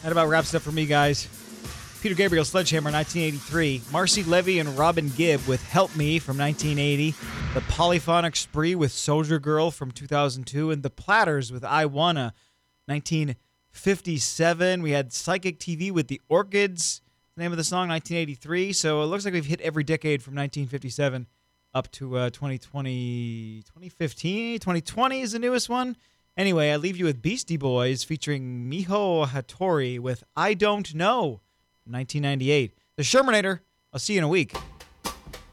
That about wraps it up for me, guys. Peter Gabriel, Sledgehammer, 1983. Marcy Levy and Robin Gibb with Help Me from 1980. The Polyphonic Spree with Soldier Girl from 2002. And The Platters with I Wanna, 1957. We had Psychic TV with The Orchids, the name of the song, 1983. So it looks like we've hit every decade from 1957 up to 2020, 2015. 2020 is the newest one. Anyway, I leave you with Beastie Boys featuring Miho Hattori with I Don't Know, 1998. The Shermanator. I'll see you in a week.